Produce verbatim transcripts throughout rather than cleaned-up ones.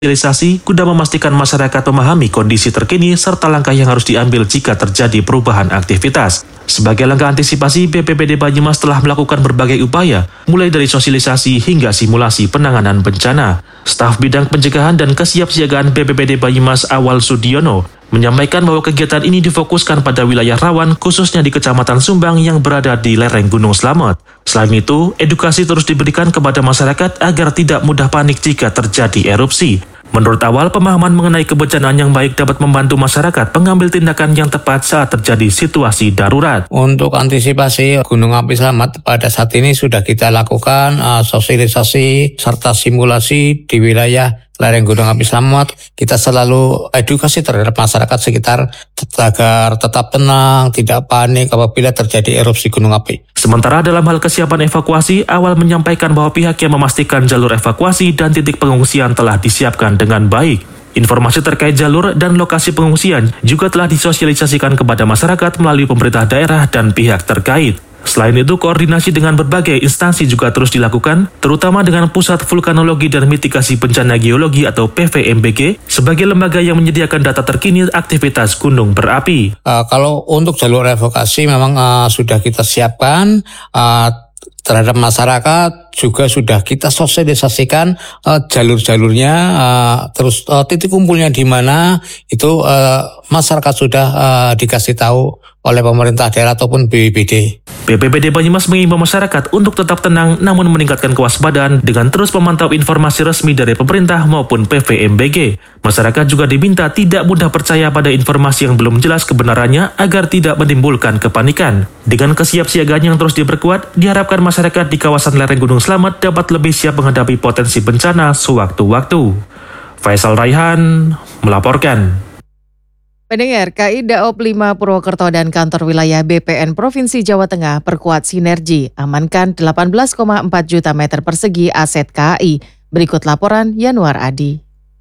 Sosialisasi guna memastikan masyarakat memahami kondisi terkini serta langkah yang harus diambil jika terjadi perubahan aktivitas. Sebagai langkah antisipasi, B P B D Banyumas telah melakukan berbagai upaya, mulai dari sosialisasi hingga simulasi penanganan bencana. Staf Bidang Pencegahan dan Kesiapsiagaan B P B D Banyumas Awal Sudiono menyampaikan bahwa kegiatan ini difokuskan pada wilayah rawan, khususnya di Kecamatan Sumbang yang berada di lereng Gunung Slamet. Selain itu, edukasi terus diberikan kepada masyarakat agar tidak mudah panik jika terjadi erupsi. Menurut Awal, pemahaman mengenai kebencanaan yang baik dapat membantu masyarakat mengambil tindakan yang tepat saat terjadi situasi darurat. Untuk antisipasi gunung api Slamet pada saat ini sudah kita lakukan uh, sosialisasi serta simulasi di wilayah lereng Gunung Api Slamet. Kita selalu edukasi terhadap masyarakat sekitar agar tetap tenang, tidak panik apabila terjadi erupsi gunung api. Sementara dalam hal kesiapan evakuasi, Awal menyampaikan bahwa pihaknya memastikan jalur evakuasi dan titik pengungsian telah disiapkan dengan baik. Informasi terkait jalur dan lokasi pengungsian juga telah disosialisasikan kepada masyarakat melalui pemerintah daerah dan pihak terkait. Selain itu, koordinasi dengan berbagai instansi juga terus dilakukan, terutama dengan Pusat Vulkanologi dan Mitigasi Bencana Geologi atau P V M B G sebagai lembaga yang menyediakan data terkini aktivitas gunung berapi. Uh, kalau untuk jalur evakuasi memang uh, sudah kita siapkan, uh, terhadap masyarakat juga sudah kita sosialisasikan uh, jalur-jalurnya, uh, terus uh, titik kumpulnya di mana itu uh, masyarakat sudah uh, dikasih tahu oleh pemerintah daerah ataupun B P B D. B P B D Banyumas mengimbau masyarakat untuk tetap tenang namun meningkatkan kewaspadaan dengan terus memantau informasi resmi dari pemerintah maupun P V M B G. Masyarakat juga diminta tidak mudah percaya pada informasi yang belum jelas kebenarannya agar tidak menimbulkan kepanikan. Dengan kesiapsiagaan yang terus diperkuat, diharapkan masyarakat di kawasan lereng Gunung Slamet dapat lebih siap menghadapi potensi bencana sewaktu-waktu. Faisal Raihan melaporkan. Pendengar, K I Daop lima Purwokerto dan kantor wilayah B P N Provinsi Jawa Tengah perkuat sinergi, amankan delapan belas koma empat juta meter persegi aset K A I. Berikut laporan Yanuar Adi.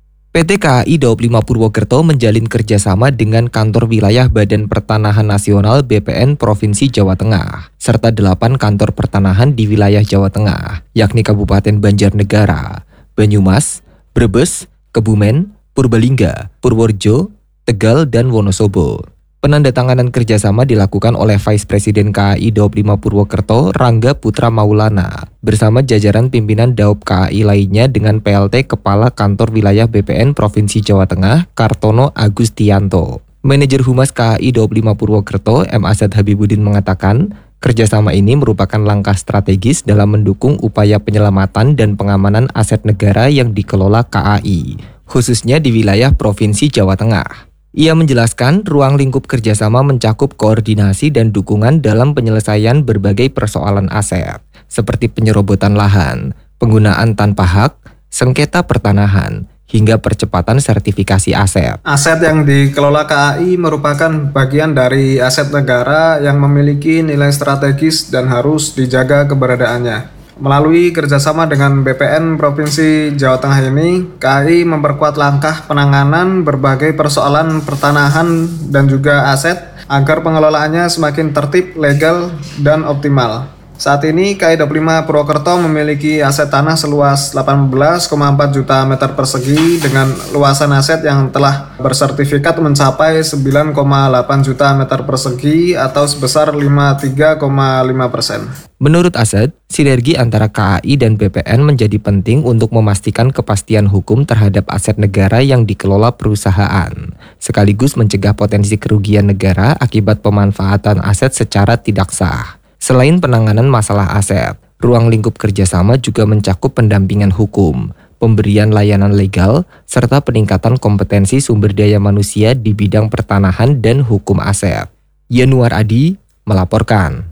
P T K A I Daop lima Purwokerto menjalin kerjasama dengan kantor wilayah Badan Pertanahan Nasional B P N Provinsi Jawa Tengah, serta delapan kantor pertanahan di wilayah Jawa Tengah, yakni Kabupaten Banjarnegara, Banyumas, Brebes, Kebumen, Purbalingga, Purworejo, Tegal, dan Wonosobo. Penandatanganan kerjasama dilakukan oleh Vice Presiden K A I Daop lima Purwokerto, Rangga Putra Maulana, bersama jajaran pimpinan Daop K A I lainnya dengan P L T Kepala Kantor Wilayah B P N Provinsi Jawa Tengah, Kartono Agustianto. Manajer Humas K A I Daop lima Purwokerto, M Asad Habibudin mengatakan, kerjasama ini merupakan langkah strategis dalam mendukung upaya penyelamatan dan pengamanan aset negara yang dikelola K A I, khususnya di wilayah Provinsi Jawa Tengah. Ia menjelaskan ruang lingkup kerjasama mencakup koordinasi dan dukungan dalam penyelesaian berbagai persoalan aset, seperti penyerobotan lahan, penggunaan tanpa hak, sengketa pertanahan, hingga percepatan sertifikasi aset. Aset yang dikelola K A I merupakan bagian dari aset negara yang memiliki nilai strategis dan harus dijaga keberadaannya. Melalui kerjasama dengan B P N Provinsi Jawa Tengah ini, K A I memperkuat langkah penanganan berbagai persoalan pertanahan dan juga aset agar pengelolaannya semakin tertib, legal, dan optimal. Saat ini K A I Daop lima Purwokerto memiliki aset tanah seluas delapan belas koma empat juta meter persegi dengan luasan aset yang telah bersertifikat mencapai sembilan koma delapan juta meter persegi atau sebesar lima puluh tiga koma lima persen. Menurut Asad, sinergi antara K A I dan B P N menjadi penting untuk memastikan kepastian hukum terhadap aset negara yang dikelola perusahaan, sekaligus mencegah potensi kerugian negara akibat pemanfaatan aset secara tidak sah. Selain penanganan masalah aset, ruang lingkup kerjasama juga mencakup pendampingan hukum, pemberian layanan legal, serta peningkatan kompetensi sumber daya manusia di bidang pertanahan dan hukum aset. Yanuar Adi melaporkan.